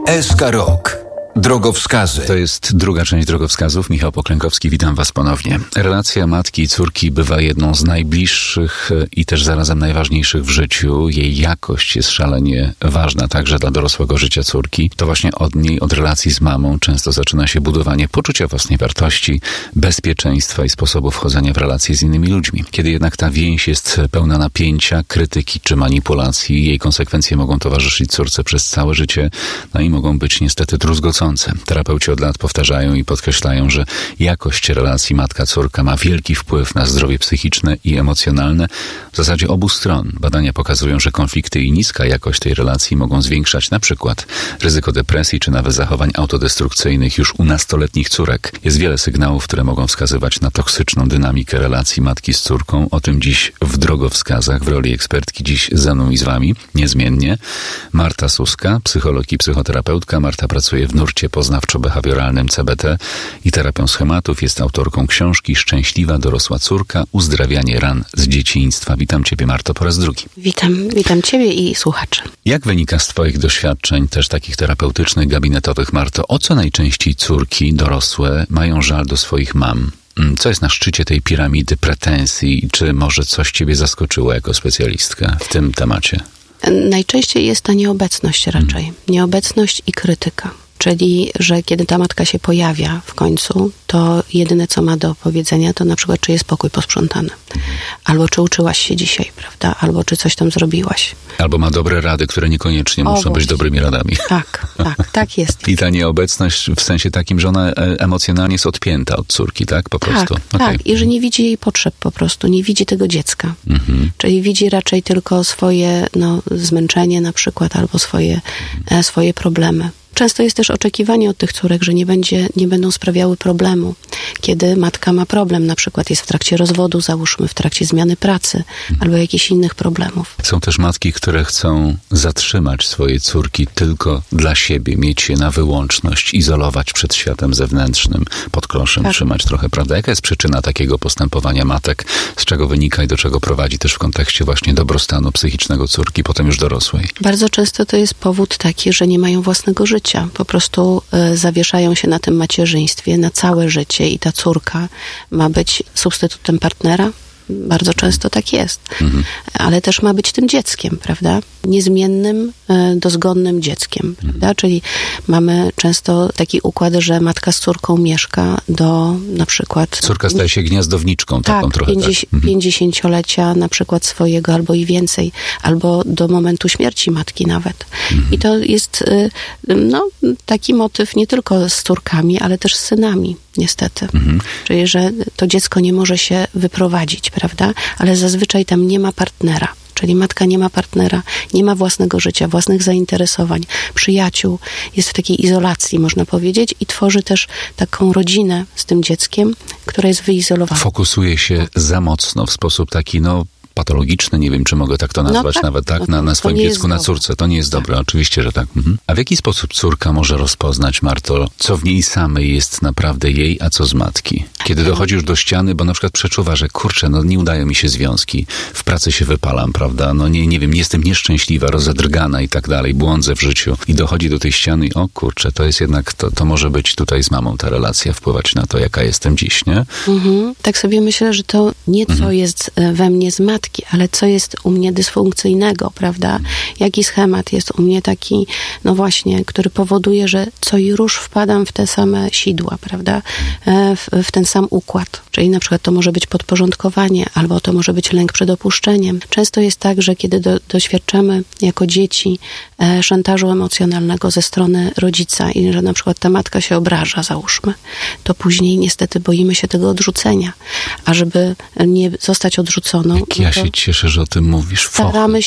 SK Rok. Drogowskazy. To jest druga część drogowskazów. Michał Poklękowski, witam Was ponownie. Relacja matki i córki bywa jedną z najbliższych i też zarazem najważniejszych w życiu. Jej jakość jest szalenie ważna także dla dorosłego życia córki. To właśnie od niej, od relacji z mamą często zaczyna się budowanie poczucia własnej wartości, bezpieczeństwa i sposobu wchodzenia w relacje z innymi ludźmi. Kiedy jednak ta więź jest pełna napięcia, krytyki czy manipulacji, jej konsekwencje mogą towarzyszyć córce przez całe życie, no i mogą być niestety druzgocące. Terapeuci od lat powtarzają i podkreślają, że jakość relacji matka-córka ma wielki wpływ na zdrowie psychiczne i emocjonalne w zasadzie obu stron. Badania pokazują, że konflikty i niska jakość tej relacji mogą zwiększać na przykład ryzyko depresji czy nawet zachowań autodestrukcyjnych już u nastoletnich córek. Jest wiele sygnałów, które mogą wskazywać na toksyczną dynamikę relacji matki z córką. O tym dziś w drogowskazach w roli ekspertki dziś ze mną i z Wami niezmiennie Marta Suska, psycholog i psychoterapeutka. Marta pracuje w nurcie poznawczo-behawioralnym CBT i terapią schematów. Jest autorką książki Szczęśliwa dorosła córka. Uzdrawianie ran z dzieciństwa. Witam Ciebie, Marto, po raz drugi. Witam Ciebie i słuchaczy. Jak wynika z Twoich doświadczeń, też takich terapeutycznych, gabinetowych, Marto, o co najczęściej córki dorosłe mają żal do swoich mam? Co jest na szczycie tej piramidy pretensji? Czy może coś Ciebie zaskoczyło jako specjalistkę w tym temacie? Najczęściej jest ta nieobecność raczej. Nieobecność i krytyka. Czyli, że kiedy ta matka się pojawia w końcu, to jedyne, co ma do powiedzenia, to na przykład, czy jest pokój posprzątany. Albo czy uczyłaś się dzisiaj, prawda? Albo czy coś tam zrobiłaś. Albo ma dobre rady, które niekoniecznie muszą być dobrymi radami. Tak jest. I ta nieobecność w sensie takim, że ona emocjonalnie jest odpięta od córki, tak? Po prostu. Tak. I że nie widzi jej potrzeb po prostu. Nie widzi tego dziecka. Czyli widzi raczej tylko swoje zmęczenie na przykład, albo swoje problemy. Często jest też oczekiwanie od tych córek, że nie będą sprawiały problemu. Kiedy matka ma problem, na przykład jest w trakcie rozwodu, załóżmy w trakcie zmiany pracy, albo jakichś innych problemów. Są też matki, które chcą zatrzymać swoje córki tylko dla siebie, mieć je na wyłączność, izolować przed światem zewnętrznym, pod kloszem trzymać trochę, prawda? Jaka jest przyczyna takiego postępowania matek? Z czego wynika i do czego prowadzi też w kontekście właśnie dobrostanu psychicznego córki, potem już dorosłej? Bardzo często to jest powód taki, że nie mają własnego życia. Po prostu zawieszają się na tym macierzyństwie na całe życie i ta córka ma być substytutem partnera. Bardzo często tak jest. Ale też ma być tym dzieckiem, prawda? Niezmiennym, dozgonnym dzieckiem, prawda? Czyli mamy często taki układ, że matka z córką mieszka do na przykład... Córka staje się gniazdowniczką taką trochę. 50-lecia na przykład swojego, albo i więcej, albo do momentu śmierci matki nawet. I to jest taki motyw nie tylko z córkami, ale też z synami, niestety. Czyli, że to dziecko nie może się wyprowadzić, prawda? Ale zazwyczaj tam nie ma partnera. Czyli matka nie ma partnera, nie ma własnego życia, własnych zainteresowań, przyjaciół. Jest w takiej izolacji, można powiedzieć, i tworzy też taką rodzinę z tym dzieckiem, która jest wyizolowana. Fokusuje się za mocno w sposób taki, patologiczny, nie wiem, czy mogę tak to nazwać, na swoim dziecku, na córce. To nie jest dobre, oczywiście, że tak. A w jaki sposób córka może rozpoznać, Marto, co w niej samej jest naprawdę jej, a co z matki? Kiedy dochodzi już do ściany, bo na przykład przeczuwa, że kurczę, nie udają mi się związki, w pracy się wypalam, prawda, nie wiem, jestem nieszczęśliwa, rozedrgana i tak dalej, błądzę w życiu i dochodzi do tej ściany i o kurczę, to jest jednak, to może być tutaj z mamą ta relacja, wpływać na to, jaka jestem dziś, nie? Tak sobie myślę, że to nie co jest we mnie z matki, ale co jest u mnie dysfunkcyjnego, prawda? Jaki schemat jest u mnie taki, który powoduje, że co i rusz wpadam w te same sidła, prawda? W ten sam układ. Czyli na przykład to może być podporządkowanie, albo to może być lęk przed opuszczeniem. Często jest tak, że kiedy doświadczamy jako dzieci szantażu emocjonalnego ze strony rodzica i że na przykład ta matka się obraża, załóżmy, to później niestety boimy się tego odrzucenia. A żeby nie zostać odrzuconą... Ja się cieszę, że o tym mówisz. Staramy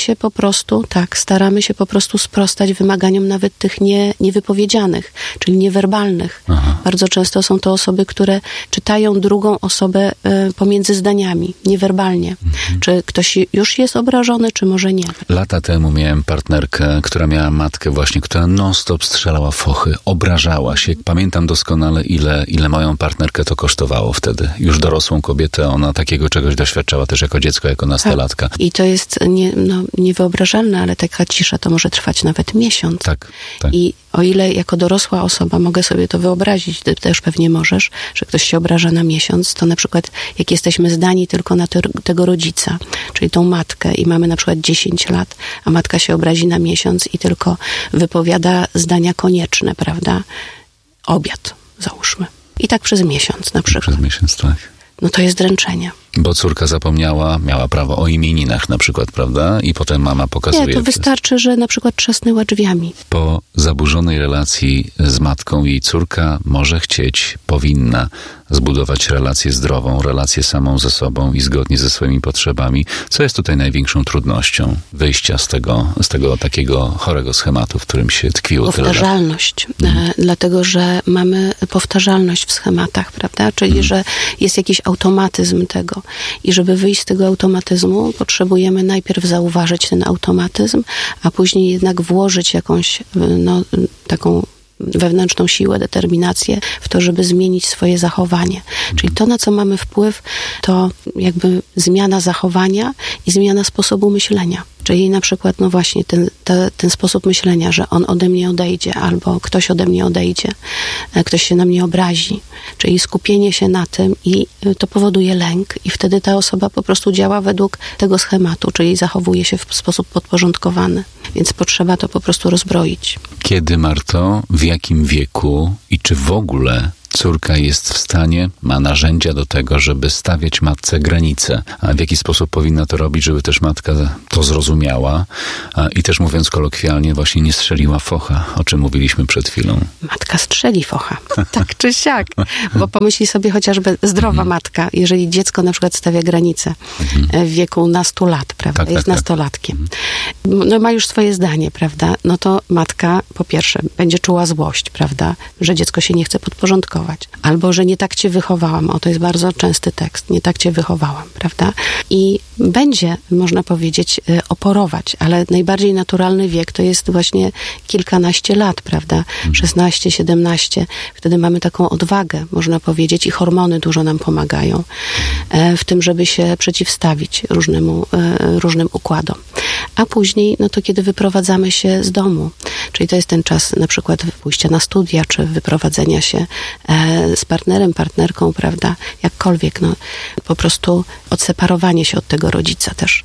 się po prostu sprostać wymaganiom nawet tych niewypowiedzianych, czyli niewerbalnych. Bardzo często są to osoby, które czytają drugą osobę pomiędzy zdaniami, niewerbalnie. Czy ktoś już jest obrażony, czy może nie. Lata temu miałem partnerkę, która miała matkę właśnie, która non-stop strzelała fochy, obrażała się. Pamiętam doskonale, ile moją partnerkę to kosztowało wtedy. Już dorosłą kobietę, ona takiego czegoś doświadczała też jako dziecko, jako nastolatka. Tak. I to jest niewyobrażalne, ale taka cisza to może trwać nawet miesiąc. Tak. I o ile jako dorosła osoba mogę sobie to wyobrazić, ty też pewnie możesz, że ktoś się obraża na miesiąc, to na przykład jak jesteśmy zdani tylko na tego rodzica, czyli tą matkę i mamy na przykład 10 lat, a matka się obrazi na miesiąc i tylko wypowiada zdania konieczne, prawda? Obiad, załóżmy. I tak przez miesiąc na przykład. Przez miesiąc, tak. No to jest dręczenie. Bo córka zapomniała, miała prawo o imieninach na przykład, prawda? I potem mama pokazuje... Nie, to wystarczy, że na przykład trzasnęła drzwiami. Po zaburzonej relacji z matką jej córka może chcieć, powinna zbudować relację zdrową, relację samą ze sobą i zgodnie ze swoimi potrzebami. Co jest tutaj największą trudnością wyjścia z tego takiego chorego schematu, w którym się tkwiło tyle lat? Powtarzalność. Dlatego, że mamy powtarzalność w schematach, prawda? Czyli, że jest jakiś automatyzm tego. I żeby wyjść z tego automatyzmu, potrzebujemy najpierw zauważyć ten automatyzm, a później jednak włożyć jakąś taką wewnętrzną siłę, determinację w to, żeby zmienić swoje zachowanie. Czyli to, na co mamy wpływ, to jakby zmiana zachowania i zmiana sposobu myślenia. Czyli na przykład, właśnie ten sposób myślenia, że on ode mnie odejdzie, albo ktoś ode mnie odejdzie, ktoś się na mnie obrazi. Czyli skupienie się na tym i to powoduje lęk i wtedy ta osoba po prostu działa według tego schematu, czyli zachowuje się w sposób podporządkowany. Więc potrzeba to po prostu rozbroić. Kiedy, Marto, w jakim wieku i czy w ogóle córka jest w stanie, ma narzędzia do tego, żeby stawiać matce granice? A w jaki sposób powinna to robić, żeby też matka to zrozumiała i też, mówiąc kolokwialnie, właśnie nie strzeliła focha, o czym mówiliśmy przed chwilą? Matka strzeli focha, tak czy siak. Bo pomyśli sobie chociażby zdrowa matka, jeżeli dziecko na przykład stawia granice w wieku nastu lat, prawda, jest nastolatkiem. Ma już swoje zdanie, prawda, no to matka po pierwsze będzie czuła złość, prawda, że dziecko się nie chce podporządkować. Albo, że nie tak cię wychowałam. To jest bardzo częsty tekst. Nie tak cię wychowałam, prawda? I będzie, można powiedzieć, oporować, ale najbardziej naturalny wiek to jest właśnie kilkanaście lat, prawda? 16, 17. Wtedy mamy taką odwagę, można powiedzieć, i hormony dużo nam pomagają w tym, żeby się przeciwstawić różnym układom. A później, to kiedy wyprowadzamy się z domu, czyli to jest ten czas na przykład pójścia na studia, czy wyprowadzenia się z partnerem, partnerką, prawda, jakkolwiek, po prostu odseparowanie się od tego rodzica też.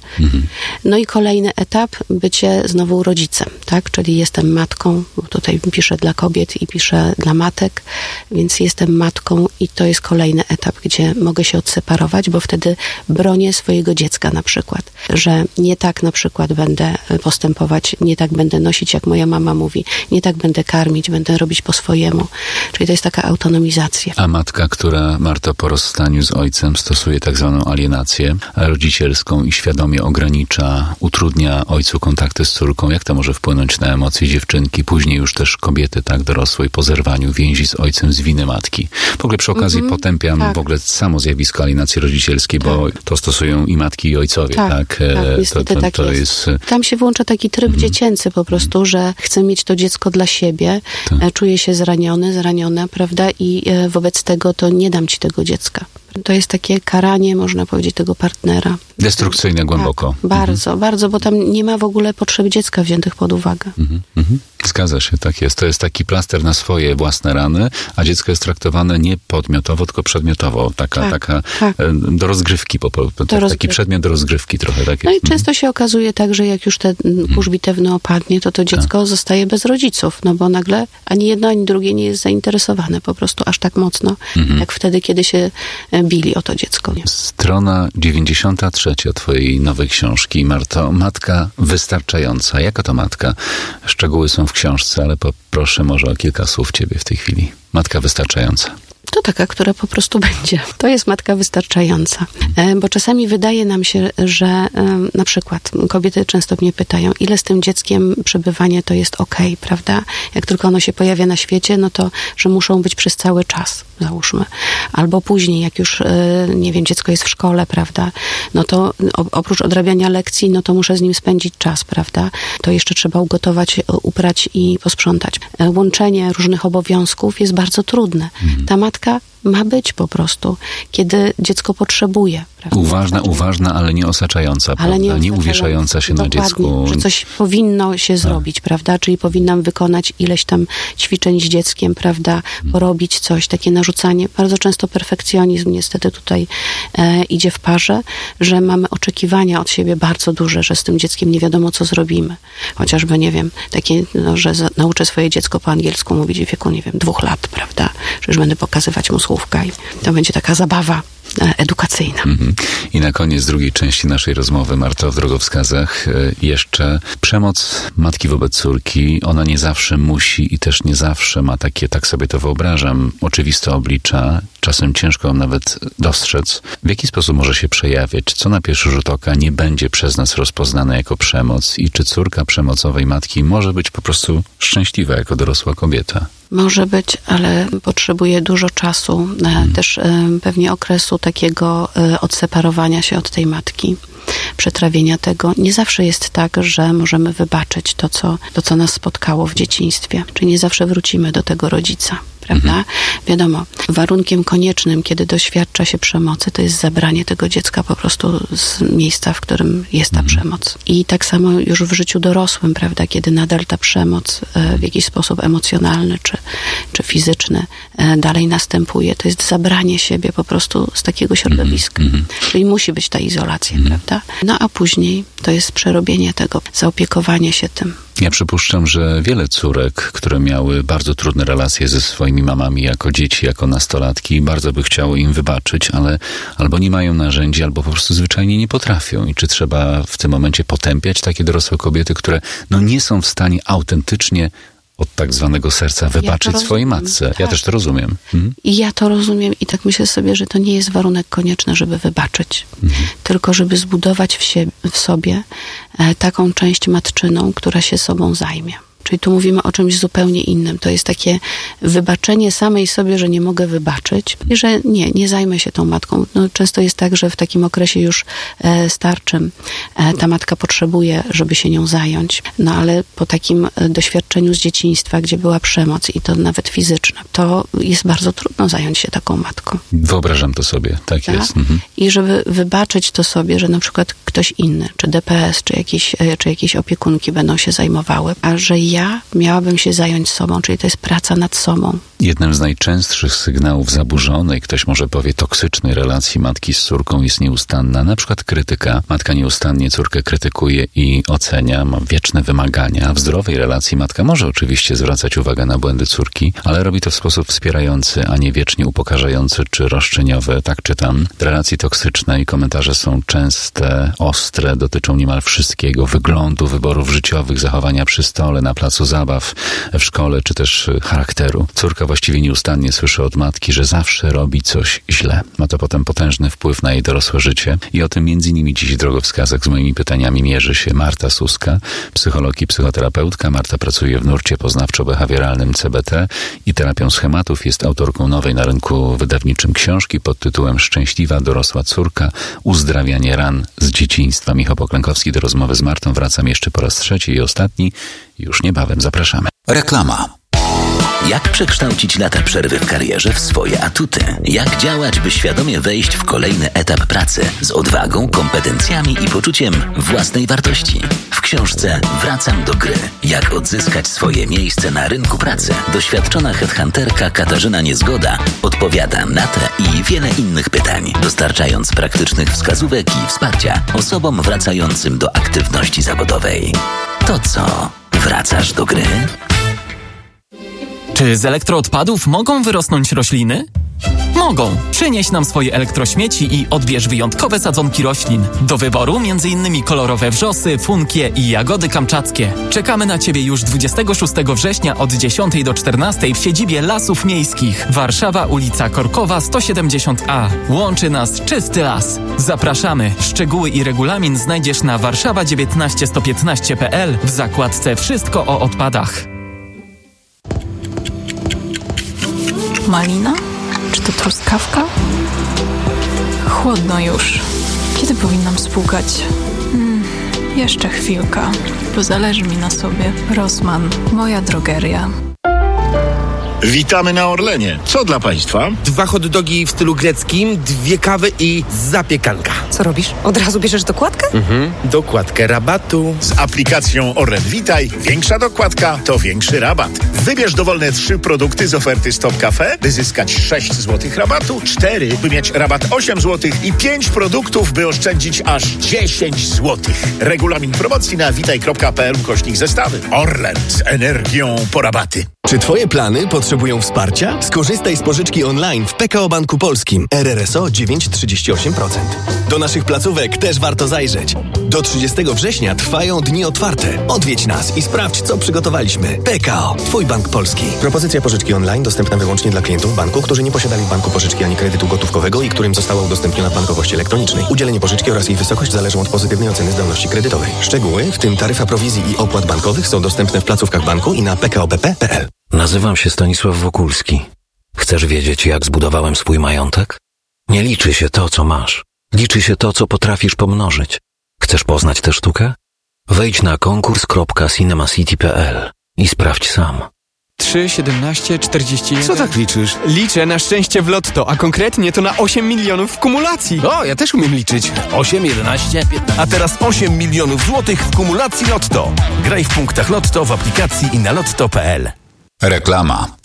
No i kolejny etap, bycie znowu rodzicem, tak, czyli jestem matką, tutaj piszę dla kobiet i piszę dla matek, więc jestem matką i to jest kolejny etap, gdzie mogę się odseparować, bo wtedy bronię swojego dziecka na przykład, że nie tak na przykład będę postępować, nie tak będę nosić, jak moja mama mówi, nie tak będę karmić, będę robić po swojemu. Czyli to jest taka autonomizacja. A matka, która, Marto, po rozstaniu z ojcem stosuje tak zwaną alienację rodzicielską i świadomie ogranicza, utrudnia ojcu kontakty z córką, jak to może wpłynąć na emocje dziewczynki, później już też kobiety, tak, dorosłej, po zerwaniu więzi z ojcem z winy matki. W ogóle przy okazji potępiam w ogóle samo zjawisko alienacji rodzicielskiej, bo to stosują i matki, i ojcowie, tak? Niestety to jest. Tam się włącza taki tryb dziecięcy po prostu, że chcę mieć to dziecko dla siebie, czuję się zraniona, prawda? I wobec tego to nie dam ci tego dziecka. To jest takie karanie, można powiedzieć, tego partnera. Destrukcyjne głęboko. Tak, bardzo, bo tam nie ma w ogóle potrzeb dziecka wziętych pod uwagę. Zgadza się, tak jest. To jest taki plaster na swoje własne rany, a dziecko jest traktowane nie podmiotowo, tylko przedmiotowo. Taka do rozgrywki. Taki przedmiot do rozgrywki trochę. Tak jest. No i często się okazuje tak, że jak już ten kurz bitewny opadnie, to dziecko zostaje bez rodziców, bo nagle ani jedno, ani drugie nie jest zainteresowane po prostu aż tak mocno, jak wtedy, kiedy się bili o to dziecko. Nie? Strona 93 twojej nowej książki, Marto. Matka wystarczająca. Jaka to matka? Szczegóły są w książce, ale poproszę może o kilka słów ciebie w tej chwili. Matka wystarczająca. To taka, która po prostu będzie. To jest matka wystarczająca. Bo czasami wydaje nam się, że na przykład kobiety często mnie pytają, ile z tym dzieckiem przebywanie to jest okej, prawda? Jak tylko ono się pojawia na świecie, to, że muszą być przez cały czas, załóżmy. Albo później, jak już, nie wiem, dziecko jest w szkole, prawda? To oprócz odrabiania lekcji, to muszę z nim spędzić czas, prawda? To jeszcze trzeba ugotować, uprać i posprzątać. Łączenie różnych obowiązków jest bardzo trudne. Ta matka ma być po prostu, kiedy dziecko potrzebuje, prawda? Uważna, ale nie osaczająca, ale nie uwieszająca się dokładnie, na dziecku. Że coś powinno się zrobić, prawda? Czyli powinnam wykonać ileś tam ćwiczeń z dzieckiem, prawda? Porobić coś, takie narzucanie. Bardzo często perfekcjonizm niestety tutaj idzie w parze, że mamy oczekiwania od siebie bardzo duże, że z tym dzieckiem nie wiadomo, co zrobimy. Chociażby, nie wiem, takie, że nauczę swoje dziecko po angielsku mówić w wieku, nie wiem, 2 lat, prawda? Że już będę pokazywać mu słówka i to będzie taka zabawa edukacyjna. I na koniec drugiej części naszej rozmowy, Marto, w drogowskazach jeszcze przemoc matki wobec córki. Ona nie zawsze musi i też nie zawsze ma takie, tak sobie to wyobrażam, oczywiste oblicza. Czasem ciężko ją nawet dostrzec. W jaki sposób może się przejawiać? Co na pierwszy rzut oka nie będzie przez nas rozpoznane jako przemoc? I czy córka przemocowej matki może być po prostu szczęśliwa jako dorosła kobieta? Może być, ale potrzebuje dużo czasu, też pewnie okresu takiego odseparowania się od tej matki, przetrawienia tego. Nie zawsze jest tak, że możemy wybaczyć to, co nas spotkało w dzieciństwie. Czyli nie zawsze wrócimy do tego rodzica, prawda? Wiadomo, warunkiem koniecznym, kiedy doświadcza się przemocy, to jest zabranie tego dziecka po prostu z miejsca, w którym jest ta przemoc. I tak samo już w życiu dorosłym, prawda? Kiedy nadal ta przemoc w jakiś sposób emocjonalny czy fizyczny dalej następuje, to jest zabranie siebie po prostu z takiego środowiska. Czyli musi być ta izolacja, prawda? No a później to jest przerobienie tego, zaopiekowanie się tym. Ja przypuszczam, że wiele córek, które miały bardzo trudne relacje ze swoimi mamami jako dzieci, jako nastolatki, bardzo by chciały im wybaczyć, ale albo nie mają narzędzi, albo po prostu zwyczajnie nie potrafią. I czy trzeba w tym momencie potępiać takie dorosłe kobiety, które nie są w stanie autentycznie od tak zwanego serca wybaczyć swojej matce. Tak. Ja też to rozumiem. I ja to rozumiem i tak myślę sobie, że to nie jest warunek konieczny, żeby wybaczyć. Tylko żeby zbudować w sobie taką część matczyną, która się sobą zajmie. Czyli tu mówimy o czymś zupełnie innym. To jest takie wybaczenie samej sobie, że nie mogę wybaczyć i że nie zajmę się tą matką. No, często jest tak, że w takim okresie już starczym ta matka potrzebuje, żeby się nią zająć. No ale po takim doświadczeniu z dzieciństwa, gdzie była przemoc i to nawet fizyczna, to jest bardzo trudno zająć się taką matką. Wyobrażam to sobie. Tak jest. I żeby wybaczyć to sobie, że na przykład ktoś inny, czy DPS, czy jakieś opiekunki będą się zajmowały, a że ja miałabym się zająć sobą, czyli to jest praca nad sobą. Jednym z najczęstszych sygnałów zaburzonej, ktoś może powie toksycznej relacji matki z córką jest nieustanna, na przykład krytyka. Matka nieustannie córkę krytykuje i ocenia, ma wieczne wymagania. W zdrowej relacji matka może oczywiście zwracać uwagę na błędy córki, ale robi to w sposób wspierający, a nie wiecznie upokarzający czy roszczeniowy. Tak czytam. W relacji toksycznej komentarze są częste, ostre, dotyczą niemal wszystkiego, wyglądu, wyborów życiowych, zachowania przy stole, na placu zabaw, w szkole, czy też charakteru. Córka właściwie nieustannie słyszy od matki, że zawsze robi coś źle. Ma to potem potężny wpływ na jej dorosłe życie i o tym między innymi dziś drogowskazach z moimi pytaniami mierzy się Marta Suska, psycholog i psychoterapeutka. Marta pracuje w nurcie poznawczo-behawioralnym CBT i terapią schematów. Jest autorką nowej na rynku wydawniczym książki pod tytułem Szczęśliwa dorosła córka. Uzdrawianie ran z dzieciństwa. Michał Poklękowski. Do rozmowy z Martą wracam jeszcze po raz trzeci i ostatni. Już niebawem. Zapraszamy. Reklama. Jak przekształcić lata przerwy w karierze w swoje atuty? Jak działać, by świadomie wejść w kolejny etap pracy z odwagą, kompetencjami i poczuciem własnej wartości? W książce Wracam do gry. Jak odzyskać swoje miejsce na rynku pracy? Doświadczona headhunterka Katarzyna Niezgoda odpowiada na te i wiele innych pytań, dostarczając praktycznych wskazówek i wsparcia osobom wracającym do aktywności zawodowej. To co? Wracasz do gry? Czy z elektroodpadów mogą wyrosnąć rośliny? Mogą. Przynieś nam swoje elektrośmieci i odbierz wyjątkowe sadzonki roślin. Do wyboru m.in. kolorowe wrzosy, funkie i jagody kamczackie. Czekamy na Ciebie już 26 września od 10 do 14 w siedzibie Lasów Miejskich. Warszawa, ulica Korkowa 170A. Łączy nas czysty las. Zapraszamy. Szczegóły i regulamin znajdziesz na warszawa19115.pl w zakładce Wszystko o odpadach. Malina? Czy to truskawka? Chłodno już. Kiedy powinnam spłukać? Jeszcze chwilka, bo zależy mi na sobie. Rossmann, moja drogeria. Witamy na Orlenie. Co dla państwa? 2 hot dogi w stylu greckim, 2 kawy i zapiekanka. Co robisz? Od razu bierzesz dokładkę? Dokładkę rabatu. Z aplikacją Orlen Witaj większa dokładka to większy rabat. Wybierz dowolne 3 produkty z oferty Stop Cafe, by zyskać 6 zł rabatu, 4, by mieć rabat 8 zł i 5 produktów, by oszczędzić aż 10 zł. Regulamin promocji na witaj.pl/zestawy. Orlen z energią po rabaty. Czy twoje plany potrzebują wsparcia? Skorzystaj z pożyczki online w PKO Banku Polskim. RRSO 9,38%. Do naszych placówek też warto zajrzeć. Do 30 września trwają dni otwarte. Odwiedź nas i sprawdź, co przygotowaliśmy. PKO, twój bank polski. Propozycja pożyczki online dostępna wyłącznie dla klientów banku, którzy nie posiadali w banku pożyczki ani kredytu gotówkowego i którym została udostępniona w bankowości elektronicznej. Udzielenie pożyczki oraz jej wysokość zależą od pozytywnej oceny zdolności kredytowej. Szczegóły, w tym taryfa prowizji i opłat bankowych, są dostępne w placówkach banku i na pkopp.pl. Nazywam się Stanisław Wokulski. Chcesz wiedzieć, jak zbudowałem swój majątek? Nie liczy się to, co masz. Liczy się to, co potrafisz pomnożyć. Chcesz poznać tę sztukę? Wejdź na konkurs.cinemacity.pl i sprawdź sam. 3, 17, 41... Co tak liczysz? Liczę na szczęście w lotto, a konkretnie to na 8 milionów w kumulacji. O, ja też umiem liczyć. 8, 11, 15... A teraz 8 milionów złotych w kumulacji Lotto. Graj w punktach Lotto w aplikacji i na lotto.pl. Reklama.